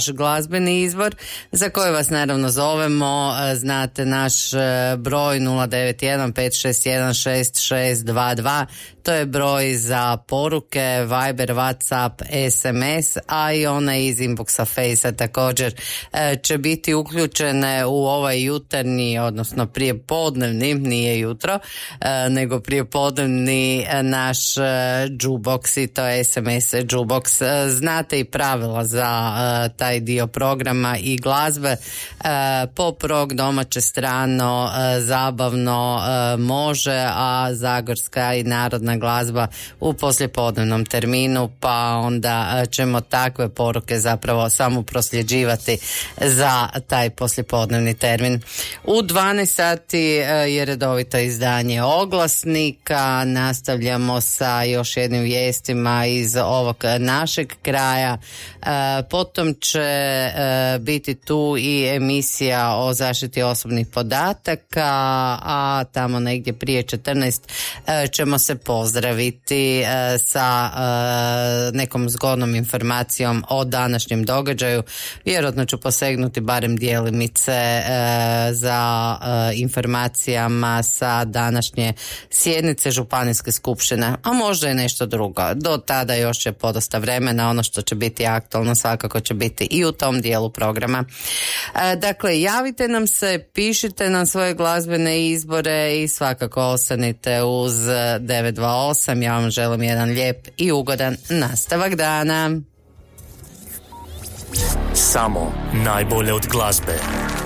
glazbeni izbor za koji vas naravno zovemo. Znate naš broj 091 561 6622. To je broj za poruke, Viber, Whatsapp, SMS, a i one iz inboxa Facea također će biti uključene u ovaj jutarnji, odnosno prijepodnevni, nije jutro, nego prijepodnevni naš jukebox, i to je SMS jukebox. Znate i pravila za taj dio programa i glazbe. Pop rock, domaće, strano, zabavno može, a zagorska i narodna glazba u poslijepodnevnom terminu, pa onda ćemo takve poruke zapravo samo prosljeđivati za taj poslijepodnevni termin. U 12 sati je redovito izdanje oglasnika. Nastavljamo sa još jednim vijestima iz ovog našeg kraja. Potom će biti tu i emisija o zaštiti osobnih podataka, a tamo negdje prije 14 ćemo se pozdraviti sa nekom zgodnom informacijom o današnjem događaju. Vjerojatno ću posegnuti barem dijelimice za informacijama sa današnje sjednice Županijske skupštine, a možda i nešto drugo. Do tada još će podosta vremena, ono što će biti aktualno svakako će biti i u tom dijelu programa. Dakle, javite nam se, pišite nam svoje glazbene izbore i svakako ostanite uz 928. Ja vam želim jedan lijep i ugodan nastavak dana. Samo najbolje od glazbe.